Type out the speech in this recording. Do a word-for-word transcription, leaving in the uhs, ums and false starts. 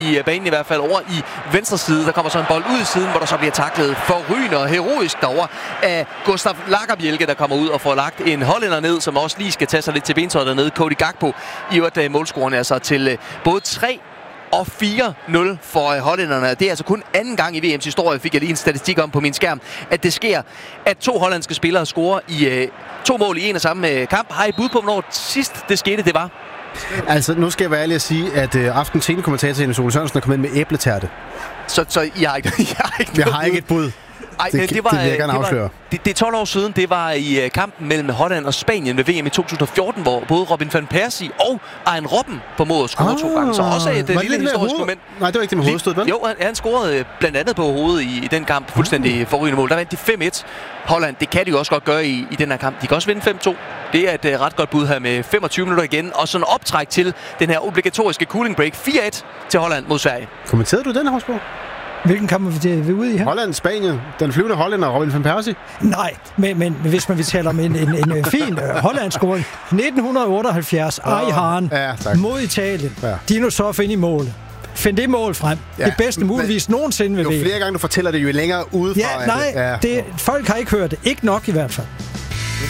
i banen i hvert fald over i venstre side. Der kommer så en bold ud i siden, hvor der så bliver taklet forrygende og heroisk derovre af Gustav Lagerbielke, der kommer ud og får lagt en hollænder ned, som også lige skal tage sig lidt til bentøjet dernede. Cody Gakpo i øvrigt målscorerne altså til både tre og fire nul for hollænderne. Det er altså kun anden gang i V M's historie, fik jeg lige en statistik om på min skærm, at det sker, at to hollandske spillere scorer i øh, to mål i en og samme øh, kamp. Har I bud på, hvornår sidst det skete, det var? Altså, nu skal jeg være ærlig at sige, at øh, aftens scenekommentator Henrik Ole Sørensen er kommet ind med æbletærte. Så, så I har ikke, I har ikke jeg har ikke et bud. Ej, det, det, var, det vil jeg gerne det afsløre. Var, det, det er tolv år siden, det var i uh, kampen mellem Holland og Spanien ved V M i to tusind og fjorten, hvor både Robin van Persie og Arjen Robben formåede at score ah, to gange. Så også et uh, lille historisk moment. Nej, det var ikke det med hovedstød, vel? Jo, han, han scorede uh, blandt andet på hovedet i, i den kamp. Fuldstændig ah. forrygende mål. Der vandt de fem et. Holland, det kan de jo også godt gøre i, i den her kamp. De kan også vinde fem to. Det er et uh, ret godt bud her med femogtyve minutter igen. Og sådan en optræk til den her obligatoriske cooling break. fire et til Holland mod Sverige. Kommenterede du den her, Horsborg? Hvilken kamp er vi ude i her? Holland, Spanien, den flyvende hollænder, Robin van Persie. Nej, men, men hvis man vil tale om en, en, en fin uh, Holland-scoring. nitten otteoghalvfjerds, oh, Ari Hahn ja, mod Italien. Ja. Dino Soff ind i målet. Find det mål frem. Ja, det bedste muligvis nogensinde ved jo flere gange du fortæller det, jo længere udefra. Ja, nej, det. Ja. Det, folk har ikke hørt det. Ikke nok i hvert fald.